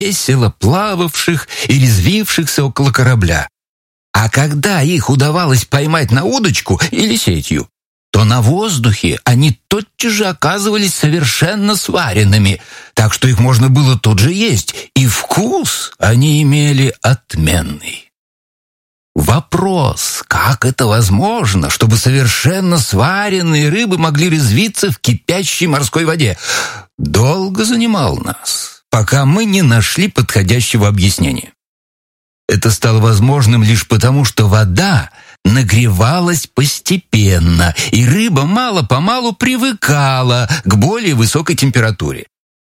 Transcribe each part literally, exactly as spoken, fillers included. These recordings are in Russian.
весело плававших и резвившихся около корабля. А когда их удавалось поймать на удочку или сетью, то на воздухе они тотчас же оказывались совершенно сваренными, так что их можно было тут же есть, и вкус они имели отменный. Вопрос, как это возможно, чтобы совершенно сваренные рыбы могли резвиться в кипящей морской воде, долго занимал нас, пока мы не нашли подходящего объяснения. Это стало возможным лишь потому, что вода нагревалась постепенно, и рыба мало-помалу привыкала к более высокой температуре.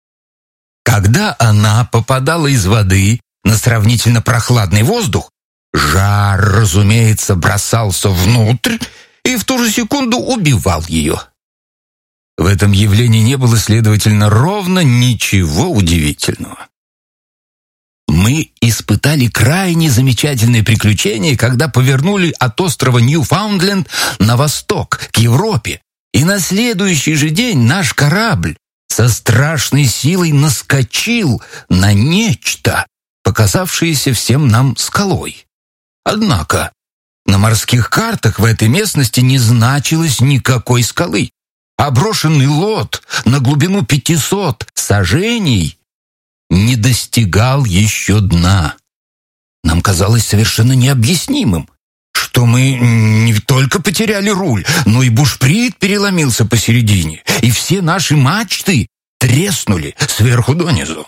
Когда она попадала из воды на сравнительно прохладный воздух, жар, разумеется, бросался внутрь и в ту же секунду убивал ее. В этом явлении не было, следовательно, ровно ничего удивительного. Мы испытали крайне замечательное приключение, когда повернули от острова Ньюфаундленд на восток, к Европе, и на следующий же день наш корабль со страшной силой наскочил на нечто, показавшееся всем нам скалой. Однако на морских картах в этой местности не значилось никакой скалы, а брошенный лот на глубину пятисот саженей не достигал еще дна. Нам казалось совершенно необъяснимым, что мы не только потеряли руль, но и бушприт переломился посередине, и все наши мачты треснули сверху донизу.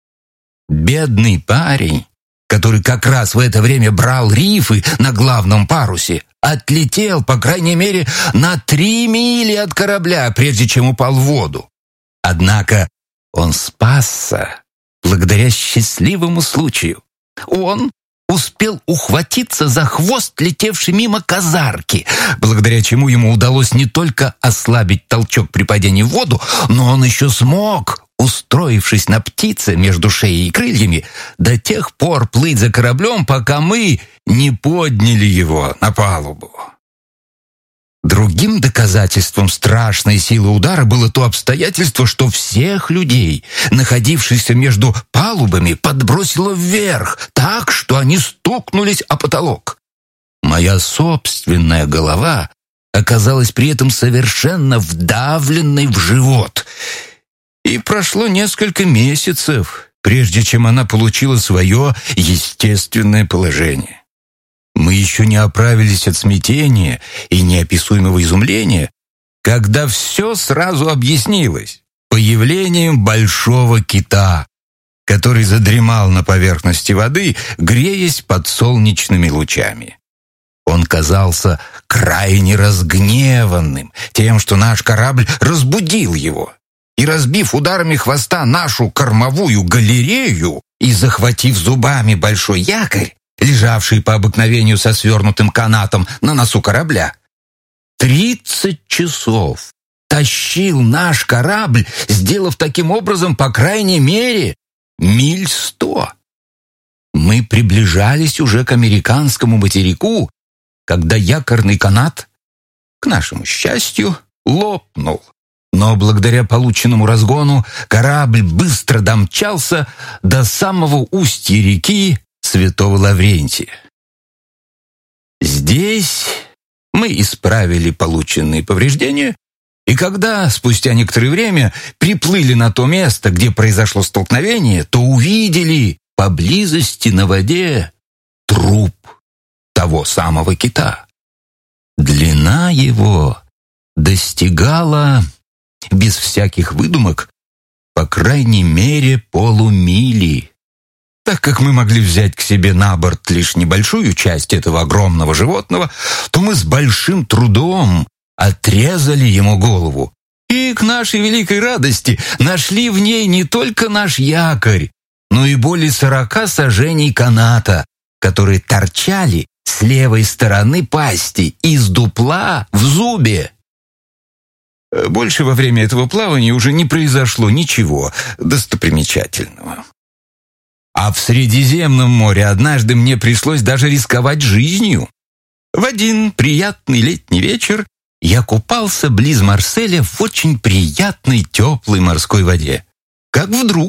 Бедный парень, который как раз в это время брал рифы на главном парусе, отлетел, по крайней мере, на три мили от корабля, прежде чем упал в воду. Однако он спасся благодаря счастливому случаю. Он успел ухватиться за хвост летевшей мимо казарки, благодаря чему ему удалось не только ослабить толчок при падении в воду, но он еще смог, устроившись на птице между шеей и крыльями, до тех пор плыть за кораблем, пока мы не подняли его на палубу. Другим доказательством страшной силы удара было то обстоятельство, что всех людей, находившихся между палубами, подбросило вверх, так, что они стукнулись о потолок. Моя собственная голова оказалась при этом совершенно вдавленной в живот, и прошло несколько месяцев, прежде чем она получила свое естественное положение. Мы еще не оправились от смятения и неописуемого изумления, когда все сразу объяснилось появлением большого кита, который задремал на поверхности воды, греясь под солнечными лучами. Он казался крайне разгневанным тем, что наш корабль разбудил его, и, разбив ударами хвоста нашу кормовую галерею и захватив зубами большой якорь, лежавший по обыкновению со свернутым канатом на носу корабля, тридцать часов тащил наш корабль, сделав таким образом, по крайней мере, миль сто. Мы приближались уже к американскому материку, когда якорный канат, к нашему счастью, лопнул. Но благодаря полученному разгону корабль быстро домчался до самого устья реки Святого Лаврентия. Здесь мы исправили полученные повреждения, и когда спустя некоторое время приплыли на то место, где произошло столкновение, то увидели поблизости на воде труп того самого кита. Длина его достигала, без всяких выдумок, по крайней мере полумили. Так как мы могли взять к себе на борт лишь небольшую часть этого огромного животного, то мы с большим трудом отрезали ему голову. И к нашей великой радости нашли в ней не только наш якорь, но и более сорока саженей каната, которые торчали с левой стороны пасти из дупла в зубе. Больше во время этого плавания уже не произошло ничего достопримечательного. А в Средиземном море однажды мне пришлось даже рисковать жизнью. В один приятный летний вечер я купался близ Марселя в очень приятной теплой морской воде. Как вдруг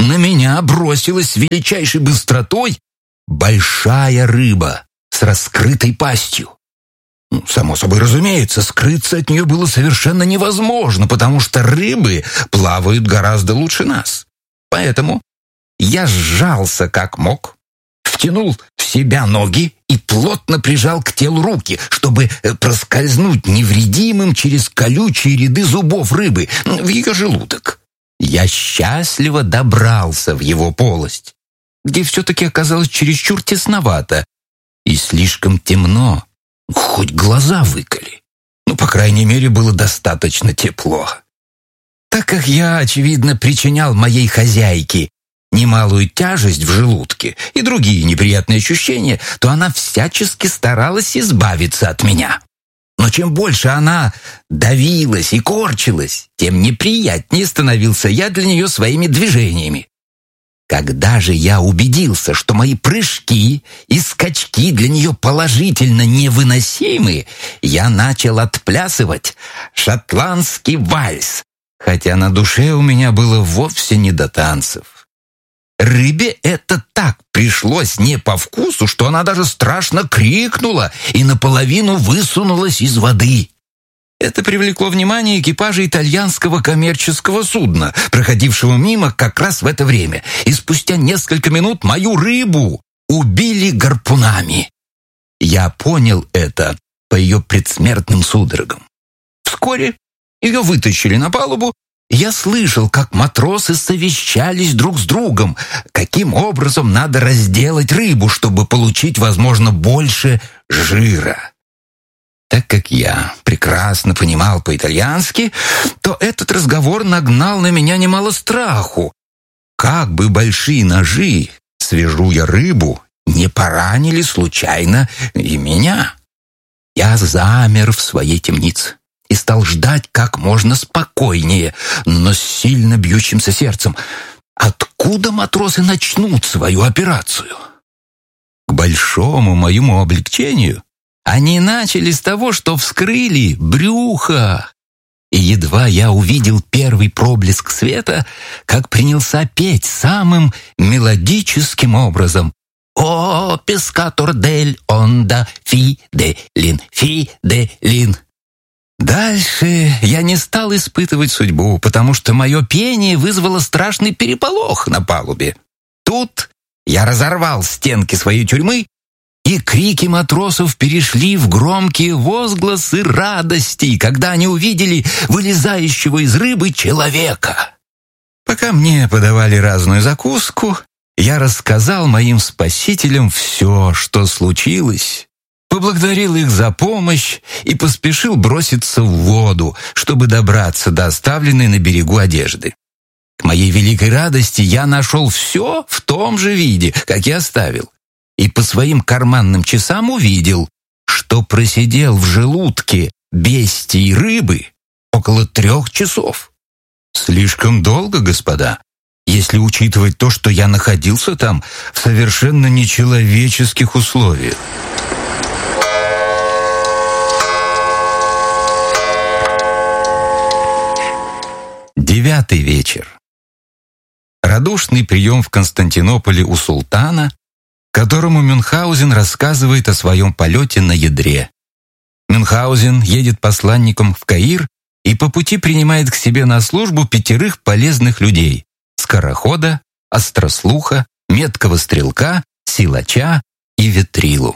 на меня бросилась с величайшей быстротой большая рыба с раскрытой пастью. Само собой разумеется, скрыться от нее было совершенно невозможно, потому что рыбы плавают гораздо лучше нас. Поэтому я сжался как мог, втянул в себя ноги и плотно прижал к телу руки, чтобы проскользнуть невредимым через колючие ряды зубов рыбы в ее желудок. Я счастливо добрался в его полость, где все-таки оказалось чересчур тесновато и слишком темно, хоть глаза выколи. Ну, по крайней мере, было достаточно тепло. Так как я, очевидно, причинял моей хозяйке немалую тяжесть в желудке и другие неприятные ощущения, то она всячески старалась избавиться от меня. Но чем больше она давилась и корчилась, тем неприятнее становился я для нее своими движениями. Когда же я убедился, что мои прыжки и скачки для нее положительно невыносимы, я начал отплясывать шотландский вальс, хотя на душе у меня было вовсе не до танцев. Рыбе это так пришлось не по вкусу, что она даже страшно крикнула и наполовину высунулась из воды. Это привлекло внимание экипажа итальянского коммерческого судна, проходившего мимо как раз в это время, и спустя несколько минут мою рыбу убили гарпунами. Я понял это по ее предсмертным судорогам. Вскоре ее вытащили на палубу, и я слышал, как матросы совещались друг с другом, каким образом надо разделать рыбу, чтобы получить, возможно, больше жира. Так как я прекрасно понимал по-итальянски, то этот разговор нагнал на меня немало страху. Как бы большие ножи, свяжу я рыбу, не поранили случайно и меня. Я замер в своей темнице и стал ждать как можно спокойнее, но с сильно бьющимся сердцем. Откуда матросы начнут свою операцию? К большому моему облегчению они начали с того, что вскрыли брюхо. И едва я увидел первый проблеск света, как принялся петь самым мелодическим образом: «О, пескатор дель онда, фиделин, фиделин». Дальше я не стал испытывать судьбу, потому что мое пение вызвало страшный переполох на палубе. Тут я разорвал стенки своей тюрьмы, и крики матросов перешли в громкие возгласы радости, когда они увидели вылезающего из рыбы человека. Пока мне подавали разную закуску, я рассказал моим спасителям все, что случилось, поблагодарил их за помощь и поспешил броситься в воду, чтобы добраться до оставленной на берегу одежды. К моей великой радости я нашел все в том же виде, как и оставил, и по своим карманным часам увидел, что просидел в желудке бестии рыбы около трех часов. Слишком долго, господа, если учитывать то, что я находился там в совершенно нечеловеческих условиях. Девятый вечер. Радушный прием в Константинополе у султана, которому Мюнхгаузен рассказывает о своем полете на ядре. Мюнхгаузен едет посланником в Каир и по пути принимает к себе на службу пятерых полезных людей: скорохода, острослуха, меткого стрелка, силача и ветрилу.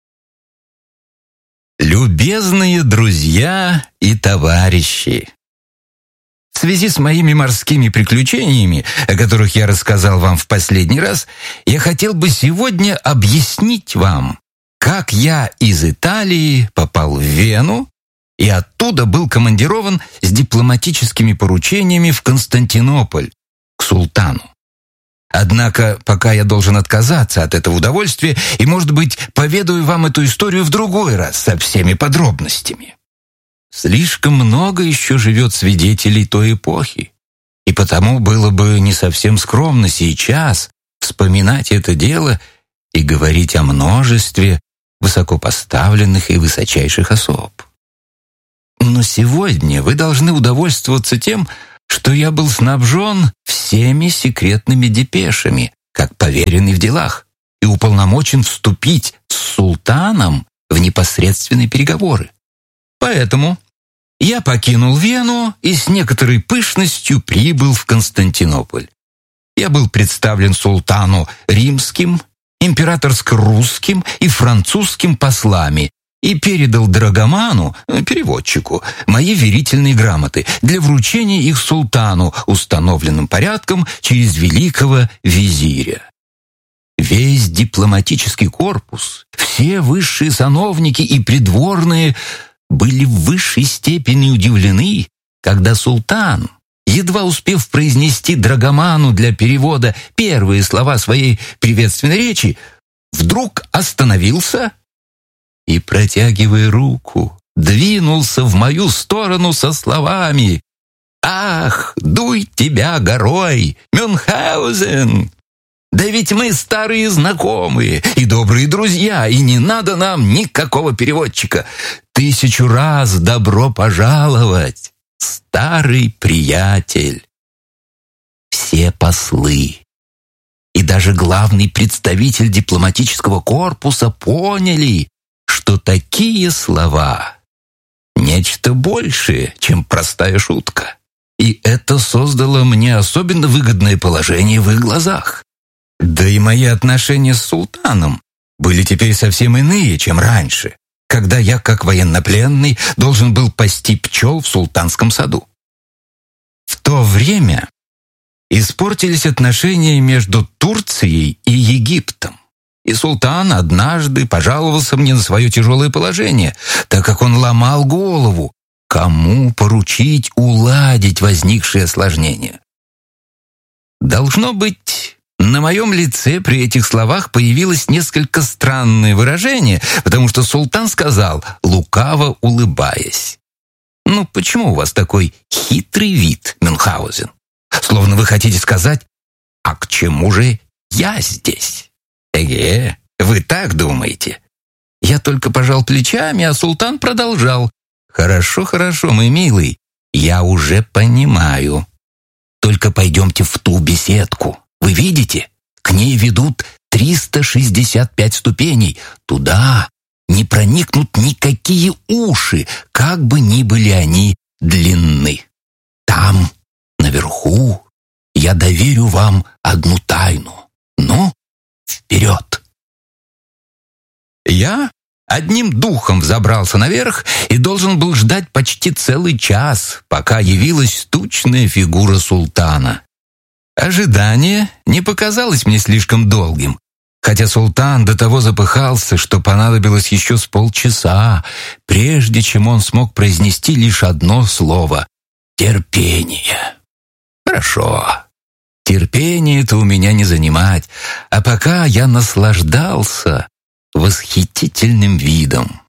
Любезные друзья и товарищи! В связи с моими морскими приключениями, о которых я рассказал вам в последний раз, я хотел бы сегодня объяснить вам, как я из Италии попал в Вену и оттуда был командирован с дипломатическими поручениями в Константинополь, к султану. Однако пока я должен отказаться от этого удовольствия и, может быть, поведаю вам эту историю в другой раз со всеми подробностями. Слишком много еще живет свидетелей той эпохи, и потому было бы не совсем скромно сейчас вспоминать это дело и говорить о множестве высокопоставленных и высочайших особ. Но сегодня вы должны удовольствоваться тем, что я был снабжен всеми секретными депешами, как поверенный в делах, и уполномочен вступить с султаном в непосредственные переговоры. Поэтому я покинул Вену и с некоторой пышностью прибыл в Константинополь. Я был представлен султану римским, императорско-русским и французским послами и передал драгоману, переводчику, мои верительные грамоты для вручения их султану установленным порядком через великого визиря. Весь дипломатический корпус, все высшие сановники и придворные были в высшей степени удивлены, когда султан, едва успев произнести драгоману для перевода первые слова своей приветственной речи, вдруг остановился и, протягивая руку, двинулся в мою сторону со словами: «Ах, дуй тебя горой, Мюнхгаузен! Да ведь мы старые знакомые и добрые друзья, и не надо нам никакого переводчика. Тысячу раз добро пожаловать, старый приятель!» Все послы и даже главный представитель дипломатического корпуса поняли, что такие слова — нечто большее, чем простая шутка. И это создало мне особенно выгодное положение в их глазах. Да и мои отношения с султаном были теперь совсем иные, чем раньше, когда я, как военнопленный, должен был пасти пчел в султанском саду. В то время испортились отношения между Турцией и Египтом, и султан однажды пожаловался мне на свое тяжелое положение, так как он ломал голову, кому поручить уладить возникшие осложнения. Должно быть, на моем лице при этих словах появилось несколько странное выражение, потому что султан сказал, лукаво улыбаясь: «Ну, почему у вас такой хитрый вид, Мюнхгаузен? Словно вы хотите сказать, а к чему же я здесь?» «Эге, вы так думаете?» Я только пожал плечами, а султан продолжал: «Хорошо, хорошо, мой милый, я уже понимаю. Только пойдемте в ту беседку. Вы видите, к ней ведут триста шестьдесят пять ступеней. Туда не проникнут никакие уши, как бы ни были они длинны. Там, наверху, я доверю вам одну тайну. Ну, вперед!» Я одним духом взобрался наверх и должен был ждать почти целый час, пока явилась тучная фигура султана. Ожидание не показалось мне слишком долгим, хотя султан до того запыхался, что понадобилось еще с полчаса, прежде чем он смог произнести лишь одно слово — терпение. Хорошо, терпение-то у меня не занимать, а пока я наслаждался восхитительным видом.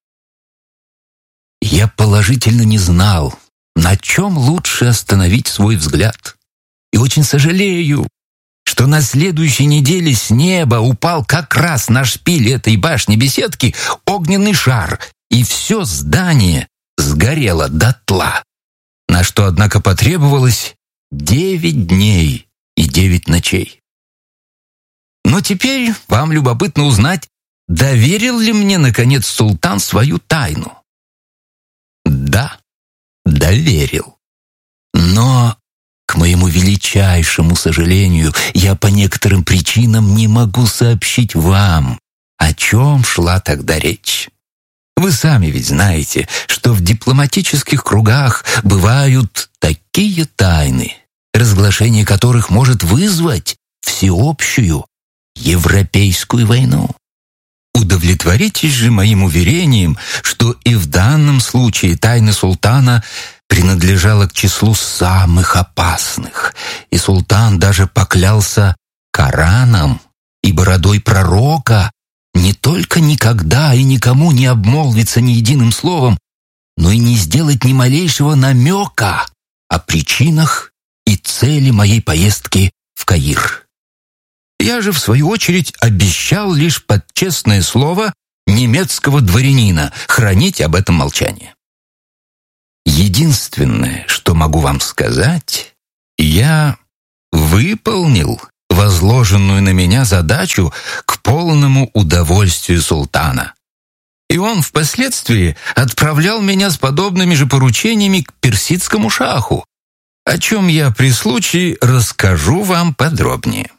Я положительно не знал, на чем лучше остановить свой взгляд. И очень сожалею, что на следующей неделе с неба упал как раз на шпиль этой башни-беседки огненный шар, и все здание сгорело дотла, на что, однако, потребовалось девять дней и девять ночей. Но теперь вам любопытно узнать, доверил ли мне, наконец, султан свою тайну. Да, доверил. Но, к моему величайшему сожалению, я по некоторым причинам не могу сообщить вам, о чем шла тогда речь. Вы сами ведь знаете, что в дипломатических кругах бывают такие тайны, разглашение которых может вызвать всеобщую европейскую войну. Удовлетворитесь же моим уверением, что и в данном случае тайна султана принадлежала к числу самых опасных, и султан даже поклялся Кораном и бородой пророка не только никогда и никому не обмолвиться ни единым словом, но и не сделать ни малейшего намека о причинах и цели моей поездки в Каир. Я же, в свою очередь, обещал лишь под честное слово немецкого дворянина хранить об этом молчание. Единственное, что могу вам сказать, Я выполнил возложенную на меня задачу к полному удовольствию султана. И он впоследствии отправлял меня с подобными же поручениями к персидскому шаху, о чем я при случае расскажу вам подробнее.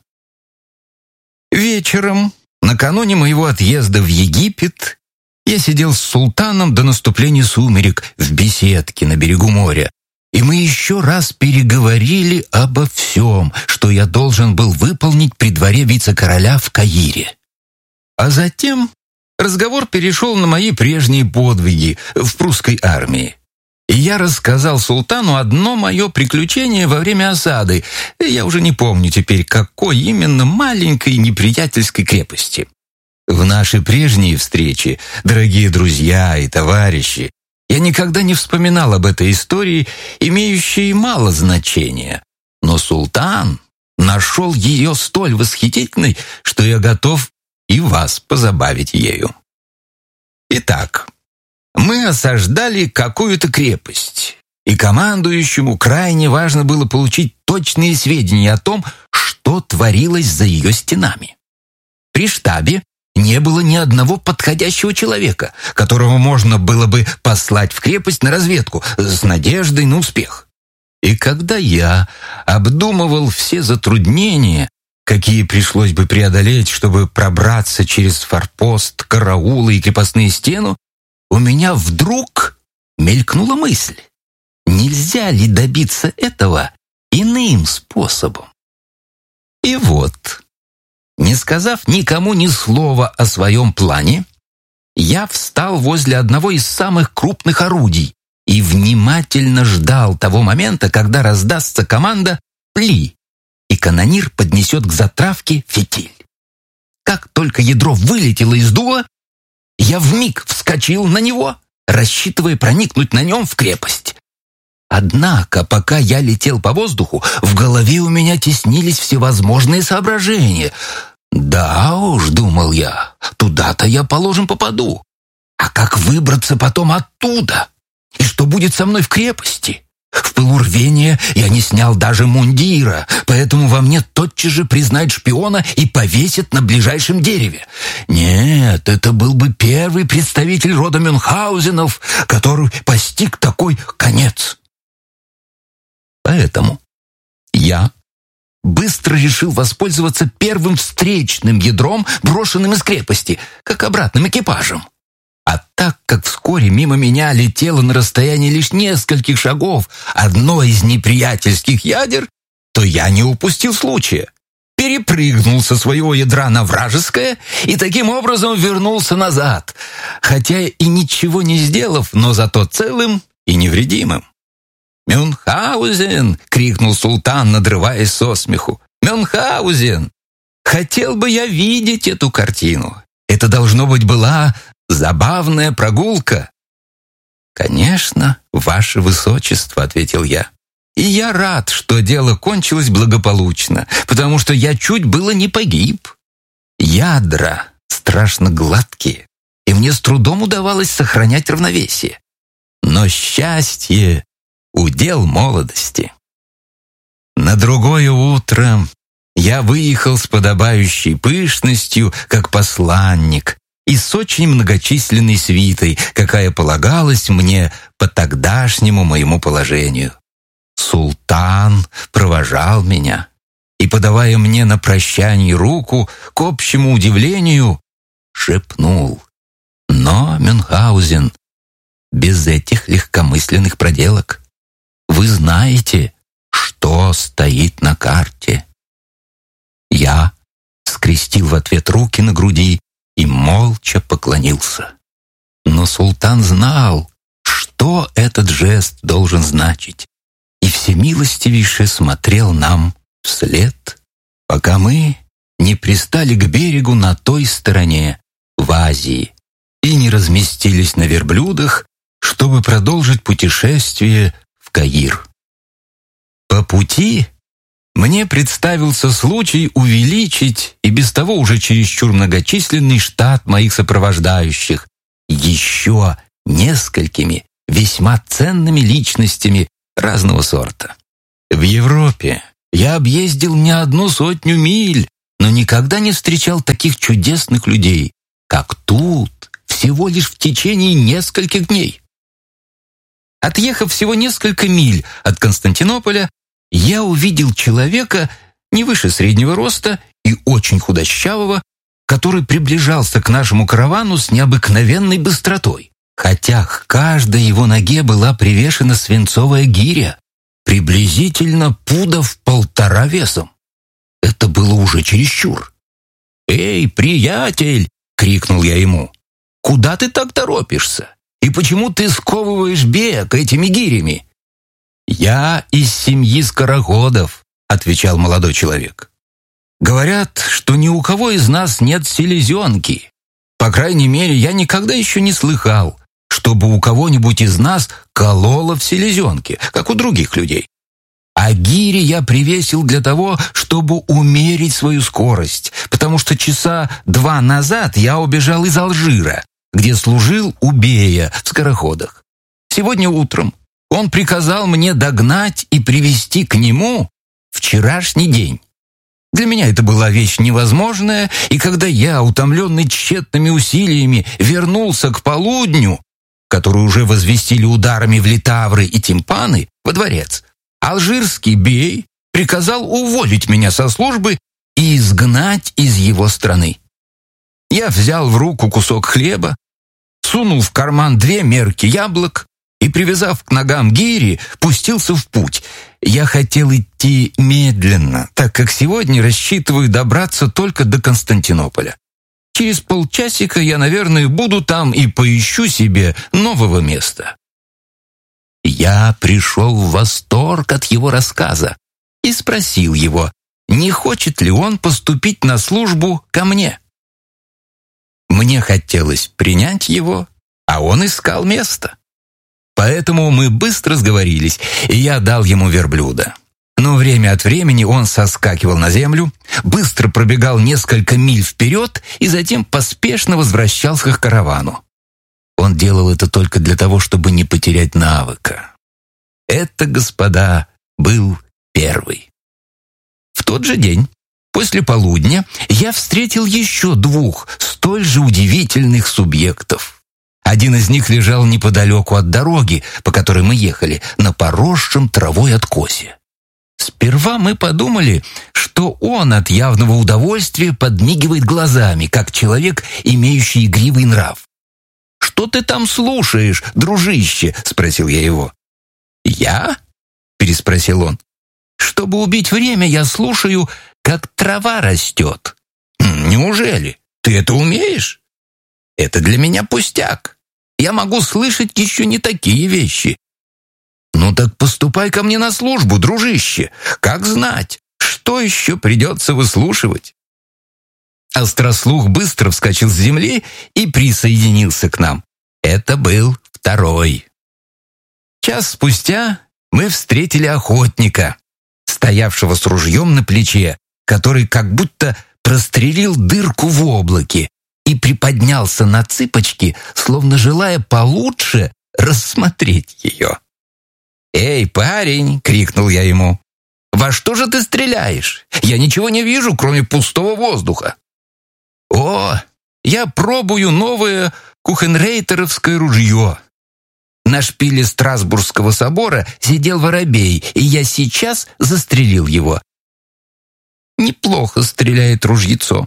Вечером, накануне моего отъезда в Египет, я сидел с султаном до наступления сумерек в беседке на берегу моря, и мы еще раз переговорили обо всем, что я должен был выполнить при дворе вице-короля в Каире. А затем разговор перешел на мои прежние подвиги в прусской армии. И я рассказал султану одно мое приключение во время осады, я уже не помню теперь, какой именно маленькой неприятельской крепости. В наши прежние встречи, дорогие друзья и товарищи, я никогда не вспоминал об этой истории, имеющей мало значения. Но султан нашел ее столь восхитительной, что я готов и вас позабавить ею. Итак, мы осаждали какую-то крепость, и командующему крайне важно было получить точные сведения о том, что творилось за ее стенами. При штабе не было ни одного подходящего человека, которого можно было бы послать в крепость на разведку с надеждой на успех. И когда я обдумывал все затруднения, какие пришлось бы преодолеть, чтобы пробраться через форпост, караулы и крепостные стены, у меня вдруг мелькнула мысль, нельзя ли добиться этого иным способом. И вот, не сказав никому ни слова о своем плане, я встал возле одного из самых крупных орудий и внимательно ждал того момента, когда раздастся команда «Пли», и канонир поднесет к затравке фитиль. Как только ядро вылетело из дула, я вмиг вскочил на него, рассчитывая проникнуть на нем в крепость. Однако, пока я летел по воздуху, в голове у меня теснились всевозможные соображения. «Да уж», — думал я, — «туда-то я, положим, попаду. А как выбраться потом оттуда? И что будет со мной в крепости? В пылу рвения я не снял даже мундира, поэтому во мне тотчас же признают шпиона и повесят на ближайшем дереве. Нет, это был бы первый представитель рода Мюнхгаузенов, который постиг такой конец. Поэтому я быстро решил воспользоваться первым встречным ядром, брошенным из крепости, как обратным экипажем. А так как вскоре мимо меня летело на расстоянии лишь нескольких шагов одно из неприятельских ядер, то я не упустил случая. Перепрыгнул со своего ядра на вражеское и таким образом вернулся назад, хотя и ничего не сделав, но зато целым и невредимым. «Мюнхгаузен!» — крикнул султан, надрываясь со смеху. «Мюнхгаузен! Хотел бы я видеть эту картину. Это, должно быть, была забавная прогулка». «Конечно, ваше высочество», — ответил я. «И я рад, что дело кончилось благополучно, потому что я чуть было не погиб. Ядра страшно гладкие, и мне с трудом удавалось сохранять равновесие. Но счастье — удел молодости». На другое утро я выехал с подобающей пышностью, как посланник, и с очень многочисленной свитой, какая полагалась мне по тогдашнему моему положению. Султан провожал меня и, подавая мне на прощание руку, к общему удивлению, шепнул: «Но, Мюнхгаузен, без этих легкомысленных проделок. Вы знаете, что стоит на карте». Я скрестил в ответ руки на груди и молча поклонился. Но султан знал, что этот жест должен значить, и всемилостивейше смотрел нам вслед, пока мы не пристали к берегу на той стороне, в Азии, и не разместились на верблюдах, чтобы продолжить путешествие в Каир. По пути мне представился случай увеличить и без того уже чересчур многочисленный штат моих сопровождающих еще несколькими весьма ценными личностями разного сорта. В Европе я объездил не одну сотню миль, но никогда не встречал таких чудесных людей, как тут, всего лишь в течение нескольких дней. Отъехав всего несколько миль от Константинополя, я увидел человека не выше среднего роста и очень худощавого, который приближался к нашему каравану с необыкновенной быстротой, хотя к каждой его ноге была привешена свинцовая гиря, приблизительно пудов полтора весом. Это было уже чересчур. «Эй, приятель!» — крикнул я ему. «Куда ты так торопишься? И почему ты сковываешь бег этими гирями?» «Я из семьи скороходов», — отвечал молодой человек. «Говорят, что ни у кого из нас нет селезенки. По крайней мере, я никогда еще не слыхал, чтобы у кого-нибудь из нас кололо в селезенке, как у других людей. А гири я привесил для того, чтобы умерить свою скорость, потому что часа два назад я убежал из Алжира, где служил у бея в скороходах. Сегодня утром он приказал мне догнать и привести к нему вчерашний день. Для меня это была вещь невозможная, и когда я, утомленный тщетными усилиями, вернулся к полудню, который уже возвестили ударами в литавры и тимпаны, во дворец, алжирский бей приказал уволить меня со службы и изгнать из его страны. Я взял в руку кусок хлеба, сунул в карман две мерки яблок и, привязав к ногам гири, пустился в путь. Я хотел идти медленно, так как сегодня рассчитываю добраться только до Константинополя. Через полчасика я, наверное, буду там и поищу себе нового места. Я пришел в восторг от его рассказа и спросил его, не хочет ли он поступить на службу ко мне. Мне хотелось принять его, а он искал место. Поэтому мы быстро сговорились, и я дал ему верблюда. Но время от времени он соскакивал на землю, быстро пробегал несколько миль вперед и затем поспешно возвращался к каравану. Он делал это только для того, чтобы не потерять навыка. Это, господа, был первый. В тот же день, после полудня, я встретил еще двух столь же удивительных субъектов. Один из них лежал неподалеку от дороги, по которой мы ехали, на поросшем травой откосе. Сперва мы подумали, что он от явного удовольствия подмигивает глазами, как человек, имеющий игривый нрав. «Что ты там слушаешь, дружище?» — спросил я его. «Я?» — переспросил он. «Чтобы убить время, я слушаю, как трава растет». «Неужели? Ты это умеешь?» «Это для меня пустяк. Я могу слышать еще не такие вещи». «Ну так поступай ко мне на службу, дружище. Как знать, что еще придется выслушивать?» Острослух быстро вскочил с земли и присоединился к нам. Это был второй. Час спустя мы встретили охотника, стоявшего с ружьем на плече, который как будто прострелил дырку в облаке и приподнялся на цыпочки, словно желая получше рассмотреть ее. «Эй, парень!» — крикнул я ему. «Во что же ты стреляешь? Я ничего не вижу, кроме пустого воздуха». «О, я пробую новое кухенрейтеровское ружье. На шпиле Страсбургского собора сидел воробей, и я сейчас застрелил его. Неплохо стреляет ружьецо.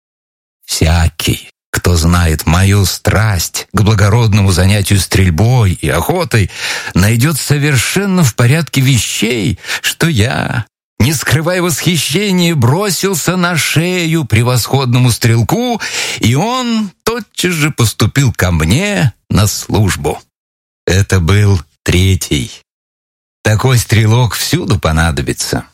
Всякий, кто знает мою страсть к благородному занятию стрельбой и охотой, найдет совершенно в порядке вещей, что я, не скрывая восхищения, бросился на шею превосходному стрелку, и он тотчас же поступил ко мне на службу. Это был третий. Такой стрелок всюду понадобится.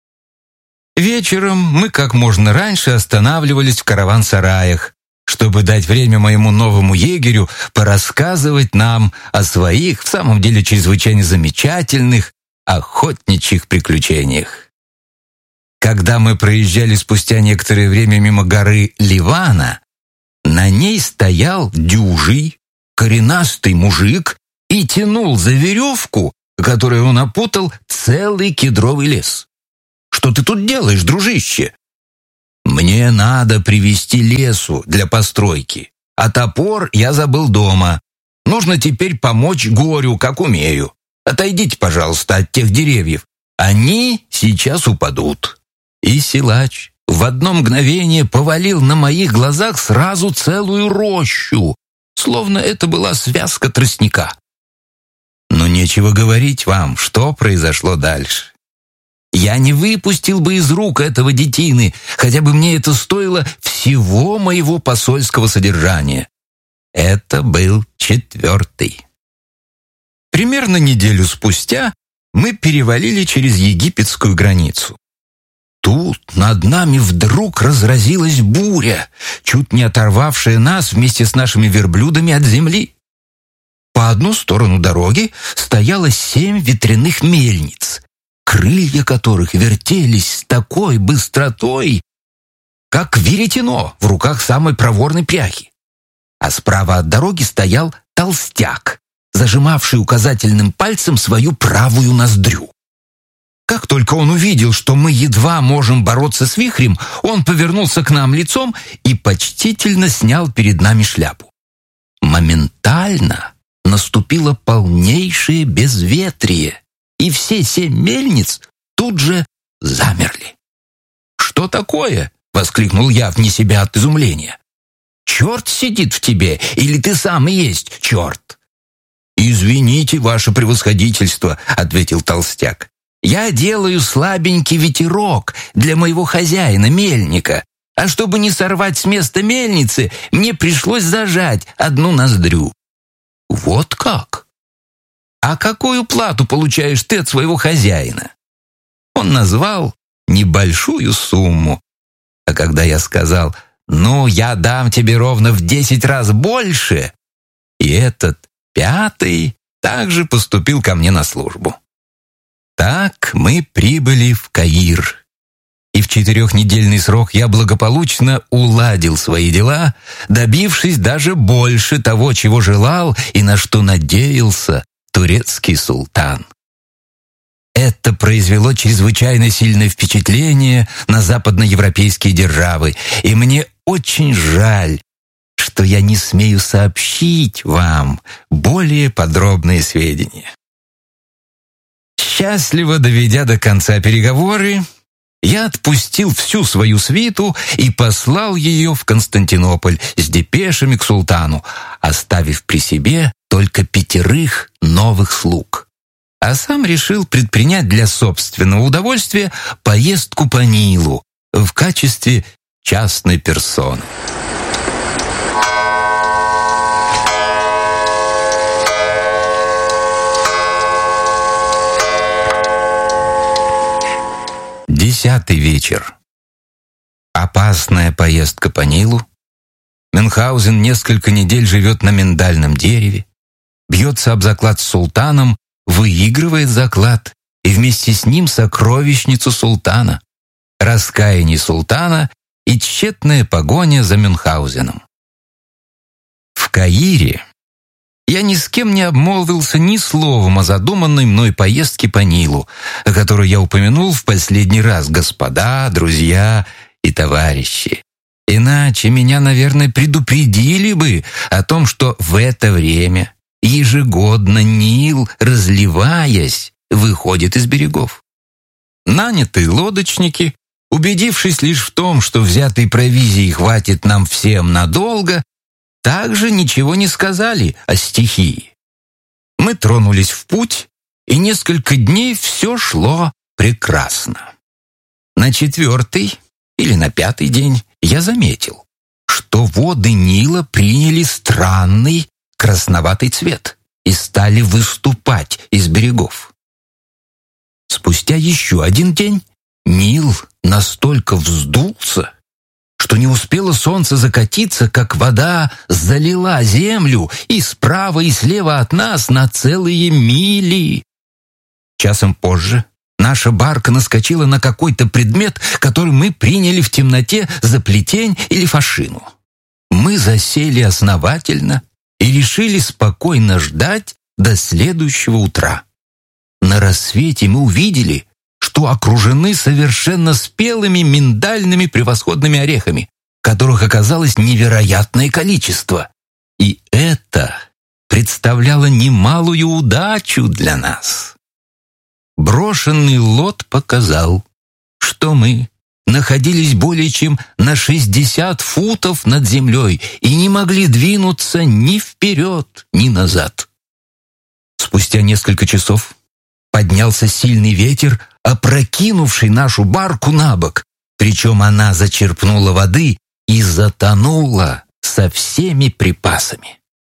Вечером мы как можно раньше останавливались в караван-сараях, чтобы дать время моему новому егерю порассказывать нам о своих, в самом деле чрезвычайно замечательных, охотничьих приключениях. Когда мы проезжали спустя некоторое время мимо горы Ливана, на ней стоял дюжий, коренастый мужик и тянул за веревку которой он опутал целый кедровый лес. Что ты тут делаешь, дружище? Мне надо привезти лесу для постройки, а топор я забыл дома. Нужно теперь помочь горю, как умею. Отойдите, пожалуйста, от тех деревьев. Они сейчас упадут». И силач в одно мгновение повалил на моих глазах сразу целую рощу, словно это была связка тростника. Но нечего говорить вам, что произошло дальше. Я не выпустил бы из рук этого детины, хотя бы мне это стоило всего моего посольского содержания. Это был четвертый. Примерно неделю спустя мы перевалили через египетскую границу. Тут над нами вдруг разразилась буря, чуть не оторвавшая нас вместе с нашими верблюдами от земли. По одну сторону дороги стояло семь ветряных мельниц, крылья которых вертелись с такой быстротой, как веретено в руках самой проворной пряхи. А справа от дороги стоял толстяк, зажимавший указательным пальцем свою правую ноздрю. Как только он увидел, что мы едва можем бороться с вихрем, он повернулся к нам лицом и почтительно снял перед нами шляпу. Моментально наступило полнейшее безветрие, и все семь мельниц тут же замерли. «Что такое?» — воскликнул я вне себя от изумления. «Черт сидит в тебе, или ты сам и есть черт?» «Извините, ваше превосходительство», — ответил толстяк. «Я делаю слабенький ветерок для моего хозяина, мельника, а чтобы не сорвать с места мельницы, мне пришлось зажать одну ноздрю». «Вот как? А какую плату получаешь ты от своего хозяина?» Он назвал небольшую сумму. А когда я сказал: «Ну, я дам тебе ровно в десять раз больше», и этот пятый также поступил ко мне на службу. Так мы прибыли в Каир, и в четырехнедельный срок я благополучно уладил свои дела, добившись даже больше того, чего желал и на что надеялся турецкий султан. Это произвело чрезвычайно сильное впечатление на западноевропейские державы, и мне очень жаль, что я не смею сообщить вам более подробные сведения. Счастливо доведя до конца переговоры, я отпустил всю свою свиту и послал ее в Константинополь с депешами к султану, оставив при себе только пятерых новых слуг. А сам решил предпринять для собственного удовольствия поездку по Нилу в качестве частной персоны. Десятый вечер. Опасная поездка по Нилу. Мюнхгаузен несколько недель живет на миндальном дереве, бьется об заклад с султаном, выигрывает заклад и вместе с ним сокровищницу султана, раскаяние султана и тщетная погоня за Мюнхгаузеном. В Каире я ни с кем не обмолвился ни словом о задуманной мной поездке по Нилу, о которой я упомянул в последний раз, господа, друзья и товарищи. Иначе меня, наверное, предупредили бы о том, что в это время ежегодно Нил, разливаясь, выходит из берегов. Нанятые лодочники, убедившись лишь в том, что взятой провизии хватит нам всем надолго, также ничего не сказали о стихии. Мы тронулись в путь, и несколько дней все шло прекрасно. На четвертый или на пятый день я заметил, что воды Нила приняли странный красноватый цвет и стали выступать из берегов. Спустя еще один день Нил настолько вздулся, что не успело солнце закатиться, как вода залила землю и справа и слева от нас на целые мили. Часом позже наша барка наскочила на какой-то предмет, который мы приняли в темноте за плетень или фашину. Мы засели основательно и решили спокойно ждать до следующего утра. на рассвете мы увидели, что окружены совершенно спелыми миндальными превосходными орехами, которых оказалось невероятное количество. И это представляло немалую удачу для нас. Брошенный лот показал, что мы находились более чем на шестьдесят футов над землей и не могли двинуться ни вперед, ни назад. Спустя несколько часов поднялся сильный ветер, опрокинувший нашу барку на бок, причем она зачерпнула воды и затонула со всеми припасами.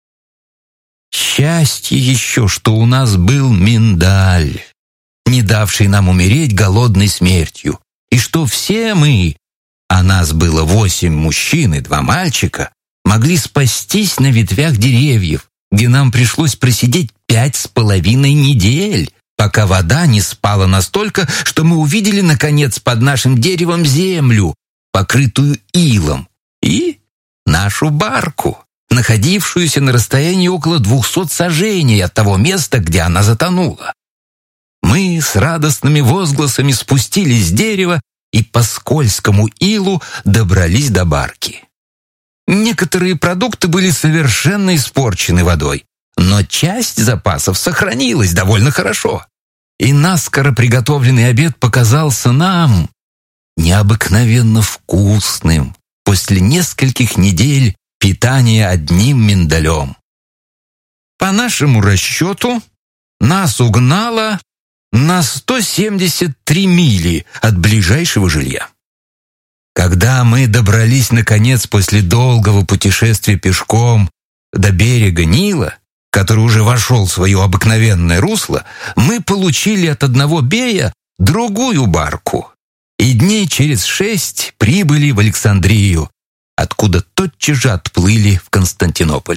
Счастье еще, что у нас был миндаль, не давший нам умереть голодной смертью, и что все мы, а нас было восемь мужчин и два мальчика, могли спастись на ветвях деревьев, где нам пришлось просидеть пять с половиной недель, пока вода не спала настолько, что мы увидели, наконец, под нашим деревом землю, покрытую илом, и нашу барку, находившуюся на расстоянии около двухсот саженей от того места, где она затонула. Мы с радостными возгласами спустились с дерева и по скользкому илу добрались до барки. Некоторые продукты были совершенно испорчены водой, но часть запасов сохранилась довольно хорошо. И наскоро приготовленный обед показался нам необыкновенно вкусным после нескольких недель питания одним миндалем. По нашему расчету, нас угнало на сто семьдесят три мили от ближайшего жилья. Когда мы добрались, наконец, после долгого путешествия пешком до берега Нила, который уже вошел в свое обыкновенное русло, мы получили от одного бея другую барку и дней через шесть прибыли в Александрию, откуда тотчас же отплыли в Константинополь.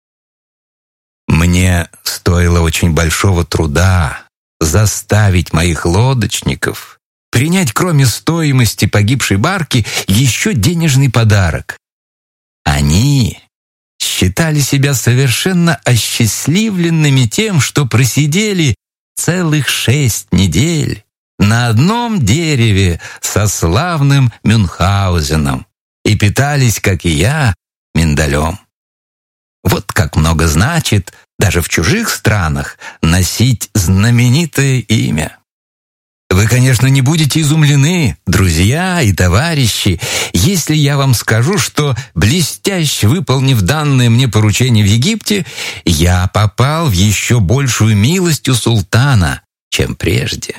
Мне стоило очень большого труда заставить моих лодочников принять, кроме стоимости погибшей барки, еще денежный подарок. Они считали себя совершенно осчастливленными тем, что просидели целых шесть недель на одном дереве со славным Мюнхгаузеном и питались, как и я, миндалем. Вот как много значит даже в чужих странах носить знаменитое имя. Вы, конечно, не будете изумлены, друзья и товарищи, если я вам скажу, что, блестяще выполнив данное мне поручение в Египте, я попал в еще большую милость у султана, чем прежде.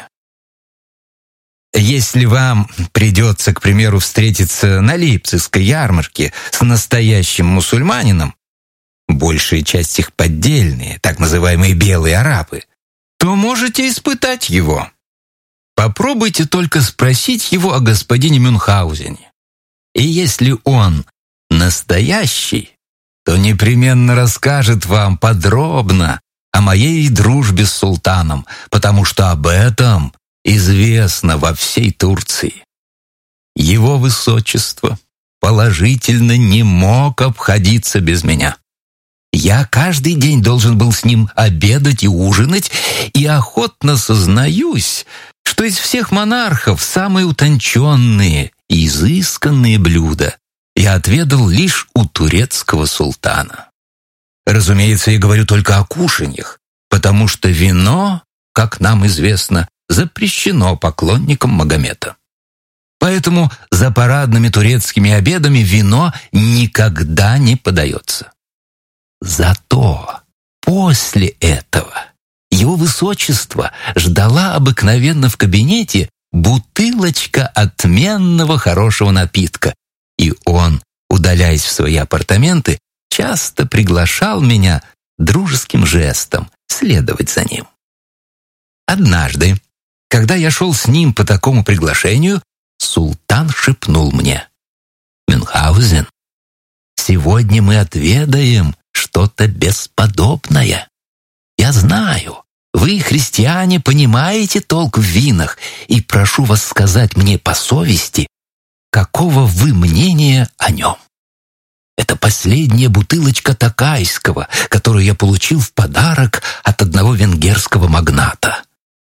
Если вам придется, к примеру, встретиться на Лейпцигской ярмарке с настоящим мусульманином, большая часть их поддельные, так называемые белые арабы, то можете испытать его. Попробуйте только спросить его о господине Мюнхгаузене. И если он настоящий, то непременно расскажет вам подробно о моей дружбе с султаном, потому что об этом известно во всей Турции. Его высочество положительно не мог обходиться без меня. Я каждый день должен был с ним обедать и ужинать, и охотно сознаюсь, что из всех монархов самые утонченные и изысканные блюда я отведал лишь у турецкого султана. Разумеется, я говорю только о кушаньях, потому что вино, как нам известно, запрещено поклонникам Магомета. Поэтому за парадными турецкими обедами вино никогда не подается. Зато после этого его высочество ждала обыкновенно в кабинете бутылочка отменного хорошего напитка, и он, удаляясь в свои апартаменты, часто приглашал меня дружеским жестом следовать за ним. Однажды, когда я шел с ним по такому приглашению, султан шепнул мне: «Мюнхгаузен, сегодня мы отведаем что-то бесподобное. Я знаю, вы, христиане, понимаете толк в винах, и прошу вас сказать мне по совести, какого вы мнения о нем. Это последняя бутылочка Токайского, которую я получил в подарок от одного венгерского магната.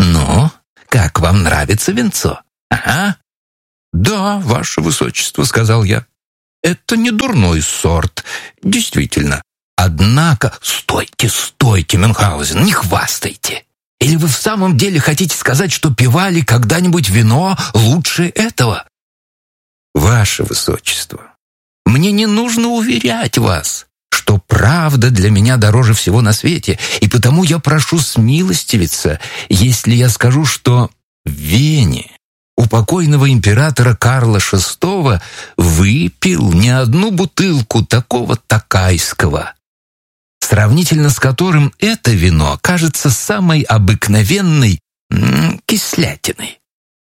Ну, как вам нравится винцо? Ага. Да, ваше высочество, сказал я. Это не дурной сорт, действительно. Однако, стойте, стойте, Мюнхгаузен, не хвастайте. Или вы в самом деле хотите сказать, что пивали когда-нибудь вино лучше этого? Ваше высочество, мне не нужно уверять вас, что правда для меня дороже всего на свете, и потому я прошу смилостивиться, если я скажу, что в Вене у покойного императора Карла шестого выпил не одну бутылку такого такайского, сравнительно с которым это вино кажется самой обыкновенной м, кислятиной.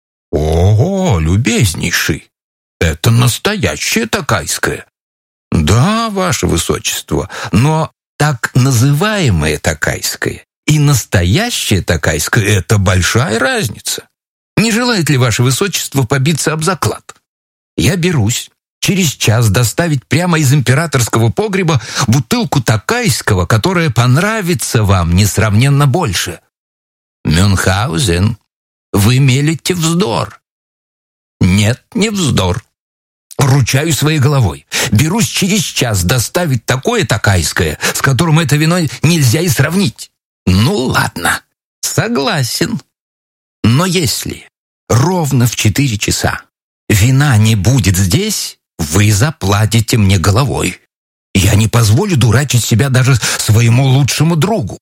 Ого, любезнейший, это настоящее такайское. Да, ваше высочество, но так называемое такайское и настоящее такайское — это большая разница. Не желает ли ваше высочество побиться об заклад? Я берусь через час доставить прямо из императорского погреба бутылку такайского, которая понравится вам несравненно больше. Мюнхгаузен, вы мелите вздор. Нет, не вздор. Ручаю своей головой. Берусь через час доставить такое такайское, с которым это вино нельзя и сравнить. Ну ладно, согласен. Но если ровно в четыре часа вина не будет здесь, вы заплатите мне головой. Я не позволю дурачить себя даже своему лучшему другу.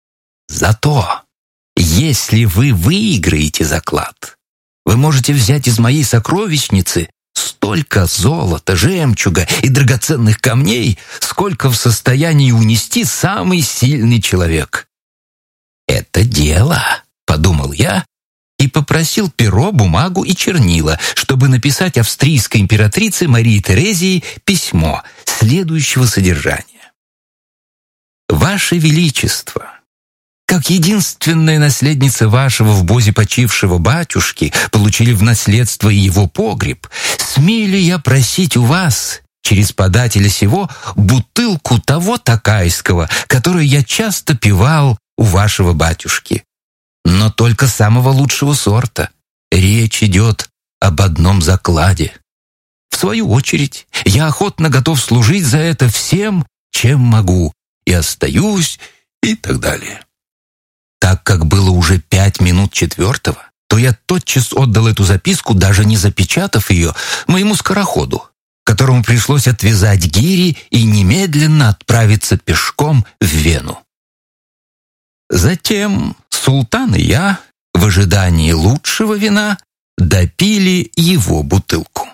Зато, если вы выиграете заклад, вы можете взять из моей сокровищницы столько золота, жемчуга и драгоценных камней, сколько в состоянии унести самый сильный человек. «Это дело», — подумал я, и попросил перо, бумагу и чернила, чтобы написать австрийской императрице Марии Терезии письмо следующего содержания. «Ваше Величество, как единственная наследница вашего в бозе почившего батюшки, получили в наследство и его погреб, смею ли я просить у вас, через подателя сего, бутылку того такайского, которую я часто пивал у вашего батюшки? Но только самого лучшего сорта. Речь идет об одном закладе. В свою очередь, я охотно готов служить за это всем, чем могу, и остаюсь, и так далее». Так как было уже пять минут четвертого, то я тотчас отдал эту записку, даже не запечатав ее, моему скороходу, которому пришлось отвязать гири и немедленно отправиться пешком в Вену. Затем султан и я, в ожидании лучшего вина, допили его бутылку.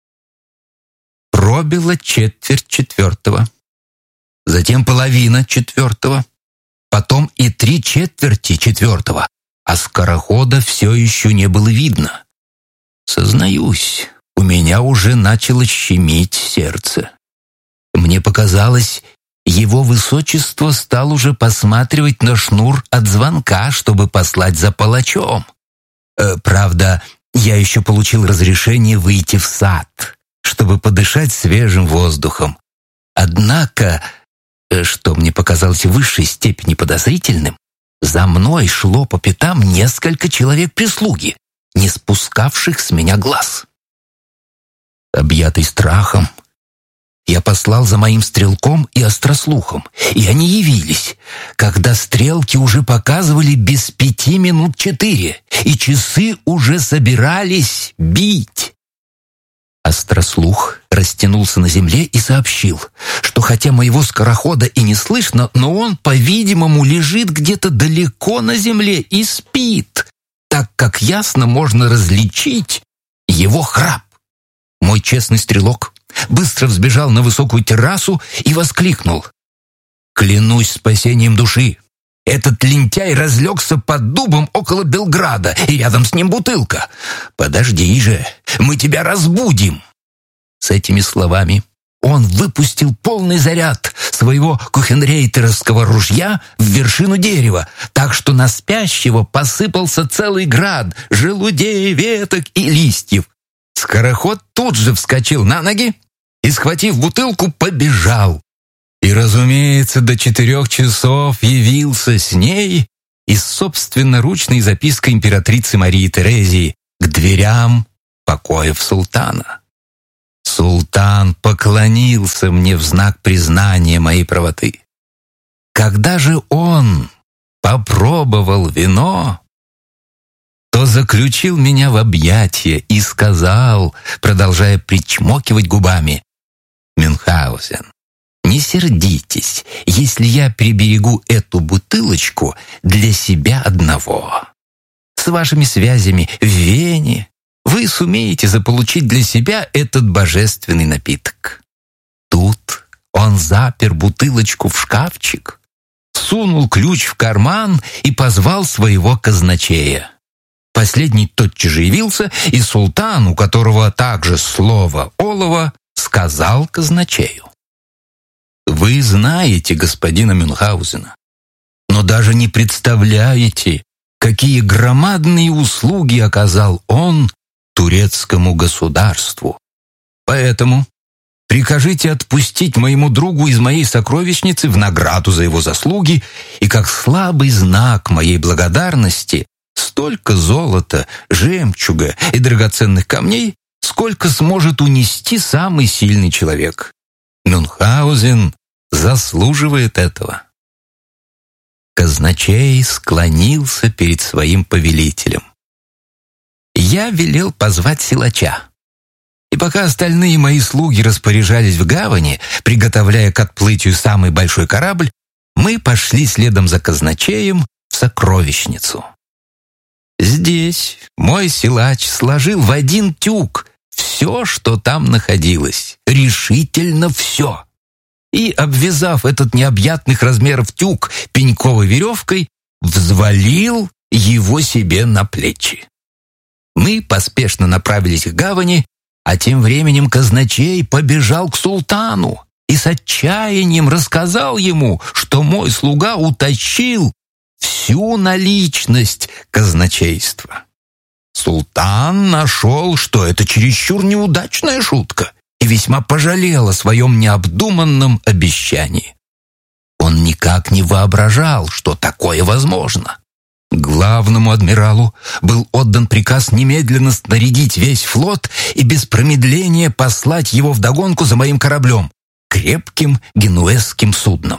Пробило четверть четвертого, затем половина четвертого, потом и три четверти четвертого, а скорохода все еще не было видно. Сознаюсь, у меня уже начало щемить сердце. Мне показалось, его высочество стал уже посматривать на шнур от звонка, чтобы послать за палачом. Э, правда, я еще получил разрешение выйти в сад, чтобы подышать свежим воздухом. Однако, что мне показалось в высшей степени подозрительным, за мной шло по пятам несколько человек прислуги, не спускавших с меня глаз. Объятый страхом, я послал за моим стрелком и острослухом, и они явились, когда стрелки уже показывали без пяти минут четыре, и часы уже собирались бить. Острослух растянулся на земле и сообщил, что хотя моего скорохода и не слышно, но он, по-видимому, лежит где-то далеко на земле и спит, так как ясно можно различить его храп. Мой честный стрелок быстро взбежал на высокую террасу и воскликнул: «Клянусь спасением души! Этот лентяй разлегся под дубом около Белграда, и рядом с ним бутылка. Подожди же, мы тебя разбудим!» С этими словами он выпустил полный заряд своего кухенрейтеровского ружья в вершину дерева, так что на спящего посыпался целый град желудей, веток и листьев. Скороход тут же вскочил на ноги и, схватив бутылку, побежал. И, разумеется, до четырех часов явился с ней и с собственноручной запиской императрицы Марии Терезии к дверям покоев султана. Султан поклонился мне в знак признания моей правоты. Когда же он попробовал вино, то заключил меня в объятия и сказал, продолжая причмокивать губами: «Мюнхгаузен, не сердитесь, если я приберегу эту бутылочку для себя одного. С вашими связями в Вене вы сумеете заполучить для себя этот божественный напиток». Тут он запер бутылочку в шкафчик, сунул ключ в карман и позвал своего казначея. Последний тотчас же явился, и султан, у которого также слово олово, сказал казначею: «Вы знаете господина Мюнхгаузена, но даже не представляете, какие громадные услуги оказал он турецкому государству. Поэтому прикажите отпустить моему другу из моей сокровищницы в награду за его заслуги и как слабый знак моей благодарности столько золота, жемчуга и драгоценных камней, сколько сможет унести самый сильный человек. Мюнхгаузен заслуживает этого». Казначей склонился перед своим повелителем. Я велел позвать силача. И пока остальные мои слуги распоряжались в гавани, приготовляя к отплытию самый большой корабль, мы пошли следом за казначеем в сокровищницу. Здесь мой силач сложил в один тюк все, что там находилось, решительно все. И, обвязав этот необъятных размеров тюк пеньковой веревкой, взвалил его себе на плечи. Мы поспешно направились к гавани, а тем временем казначей побежал к султану и с отчаянием рассказал ему, что мой слуга утащил всю наличность казначейства. Султан нашел, что это чересчур неудачная шутка, и весьма пожалел о своем необдуманном обещании. Он никак не воображал, что такое возможно. Главному адмиралу был отдан приказ немедленно снарядить весь флот и без промедления послать его вдогонку за моим кораблем, крепким генуэзским судном.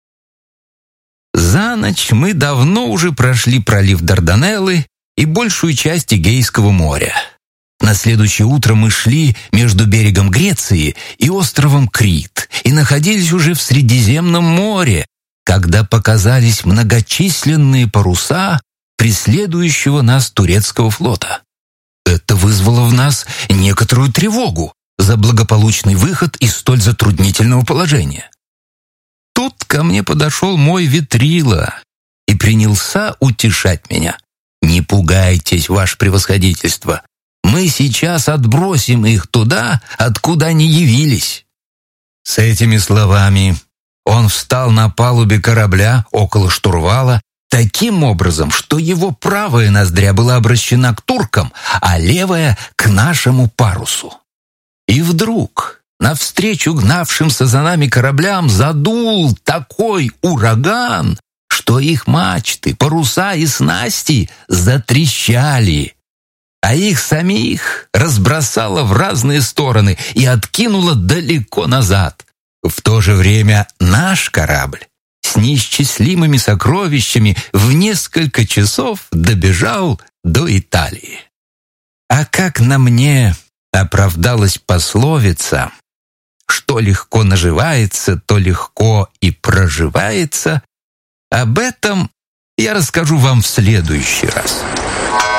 За ночь мы давно уже прошли пролив Дарданеллы и большую часть Эгейского моря. На следующее утро мы шли между берегом Греции и островом Крит и находились уже в Средиземном море, когда показались многочисленные паруса преследующего нас турецкого флота. Это вызвало в нас некоторую тревогу за благополучный выход из столь затруднительного положения. Тут ко мне подошел мой ветрила и принялся утешать меня. «Не пугайтесь, ваше превосходительство, мы сейчас отбросим их туда, откуда они явились». С этими словами он встал на палубе корабля около штурвала таким образом, что его правая ноздря была обращена к туркам, а левая — к нашему парусу. И вдруг навстречу гнавшимся за нами кораблям задул такой ураган, что их мачты, паруса и снасти затрещали, а их самих разбросало в разные стороны и откинуло далеко назад. В то же время наш корабль с неисчислимыми сокровищами в несколько часов добежал до Италии. А как на мне оправдалась пословица: «Что легко наживается, то легко и проживается», об этом я расскажу вам в следующий раз.